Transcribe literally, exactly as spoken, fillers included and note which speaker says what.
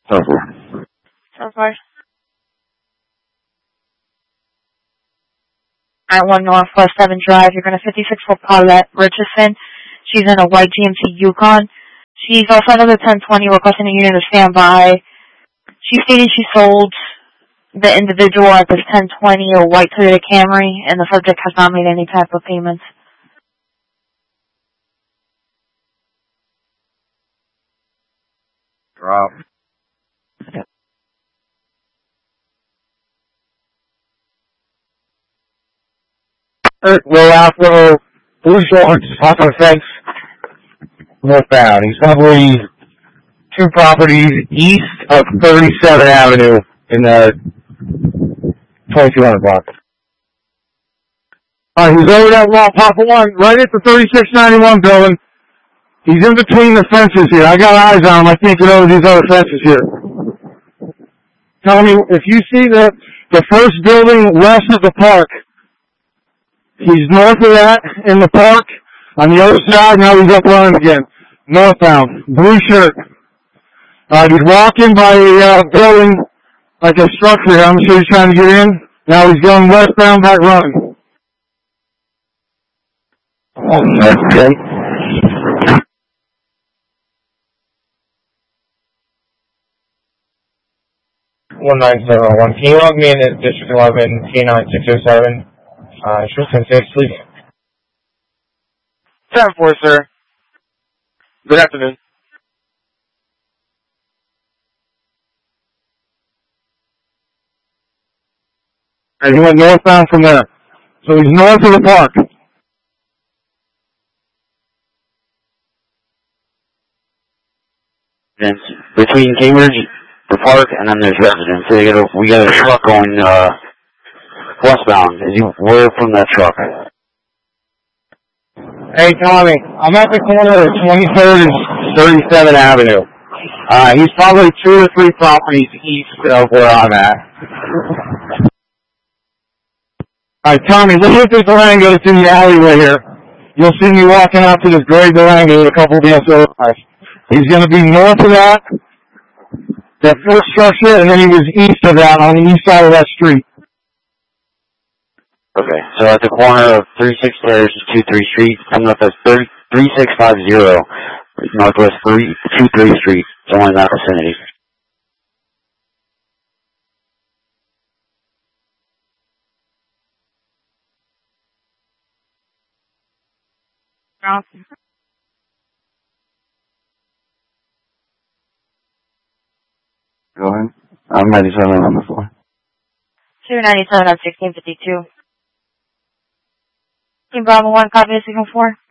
Speaker 1: So far.
Speaker 2: So far. At one Northwest seven Drive, you're going to fifty-six for Paulette Richardson. She's in a white G M C Yukon. She's outside of the ten twenty requesting a unit to stand by. She stated she sold the individual at this ten twenty a white Toyota Camry, and the subject has not made any type of payments.
Speaker 1: Drop. Well, after Blue Shorts, hop on the fence, northbound. He's probably two properties east of thirty-seventh Avenue in the twenty-two hundred block. Alright, he's over that wall, Papa One, right at the thirty-six ninety-one building. He's in between the fences here. I got eyes on him. I can't get over these other fences here. Tell me, if you see the, the first building west of the park, he's north of that in the park. On the other side, now he's up running again. Northbound. Blue shirt. Uh, he's walking by a uh, building like a structure. I'm sure he's trying to get in. Now he's going westbound, back running. Oh, that's okay. one nine seven one. Can you log me in at District eleven, K nine six oh seven? Uh, sure, ten six, please.
Speaker 3: ten four, sir. Good afternoon.
Speaker 1: And he went northbound from there. So he's north of the park.
Speaker 4: Between Cambridge, the park, and then there's residence. So we got a, we got a truck going uh, westbound. Is you where from that truck?
Speaker 1: Hey, Tommy, I'm at the corner of twenty-third and thirty-seventh Avenue. Uh, he's probably two or three properties east of where I'm at. Alright, Tommy, look at this Durango that's in the alleyway here. You'll see me walking out to this gray Durango with a couple of D S O cars. He's going to be north of that, that first structure, and then he was east of that on the east side of that street.
Speaker 4: Okay, so at the corner of thirty-six Terrace and two three Street, coming up as three six five zero, Northwest two three Street, somewhere in that vicinity.
Speaker 2: Awesome.
Speaker 1: Go ahead. I'm ninety-seven on the floor.
Speaker 2: two ninety-seven at sixteen fifty-two. Team Bravo one, copy signal four.